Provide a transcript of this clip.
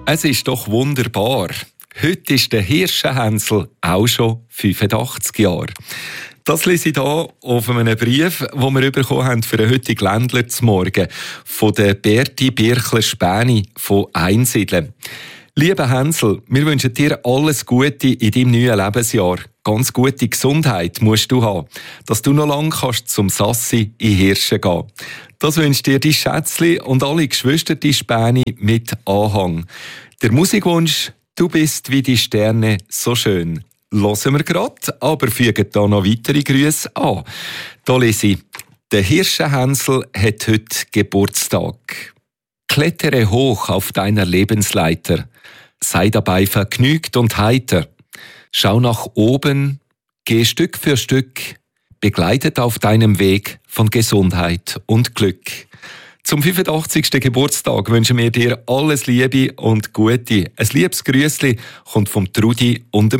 Es ist doch wunderbar. Heute ist der Hirschenhänsel auch schon 85 Jahre. Das lese ich hier auf einem Brief, den wir bekommen haben für den heutigen Ländler zum Morgen von der Berti Birchler-Späni von Einsiedeln. Lieber Hänsel, wir wünschen dir alles Gute in deinem neuen Lebensjahr. Ganz gute Gesundheit musst du haben, dass du noch lange kannst zum Sassi in Hirschen gehen. Das wünscht dir die Schätzli und alle Geschwister die Späni mit Anhang. Der Musikwunsch: Du bist wie die Sterne so schön. Hören wir gerade, aber fügen da noch weitere Grüße an. Da lese ich: Der Hirschenhänsel hat heute Geburtstag. Klettere hoch auf deiner Lebensleiter. Sei dabei vergnügt und heiter. Schau nach oben, geh Stück für Stück, begleitet auf deinem Weg von Gesundheit und Glück. Zum 85. Geburtstag wünschen wir dir alles Liebe und Gute. Ein liebes Grüßli kommt vom Trudi und dem